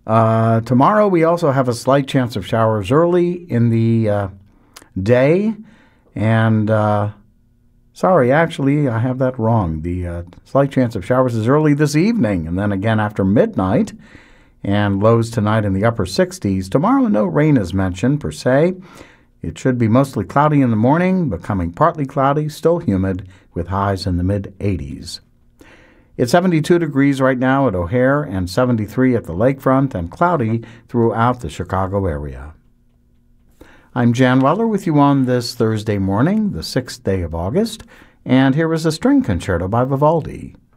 Tomorrow we also have a slight chance of showers early in the day. And sorry, actually, I have that wrong. The slight chance of showers is early this evening and then again after midnight. And lows tonight in the upper 60s. Tomorrow, no rain is mentioned per se. It should be mostly cloudy in the morning, becoming partly cloudy, still humid, with highs in the mid-80s. It's 72 degrees right now at O'Hare and 73 at the lakefront and cloudy throughout the Chicago area. I'm Jan Weller with you on this Thursday morning, the 6th day of August, and here is a string concerto by Vivaldi.